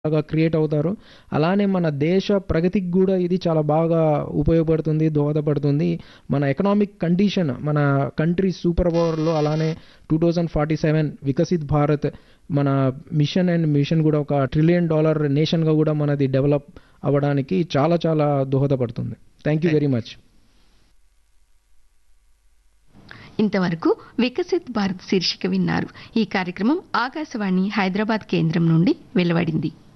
బాగా క్రియేట్ అవుతారు. అలానే మన దేశ ప్రగతికి గూడా ఇది చాలా బాగా ఉపయోగపడుతుంది, దోహదపడుతుంది. మన ఎకనామిక్ కండిషన్ మన కంట్రీ సూపర్ పవర్‌లో అలానే 2047 వికసిత్ భారత్ మన మిషన్ గూడా ఒక $1 ట్రిలియన్ నేషన్‌గా గూడా మనది డెవలప్ అవ్వడానికి చాలా చాలా దోహదపడుతుంది. Thank you very much. ఇంతవరకు వికసిత్ భారత్ శీర్షిక విన్నారు. ఈ కార్యక్రమం ఆకాశవాణి హైదరాబాద్ కేంద్రం నుండి వెలువడింది.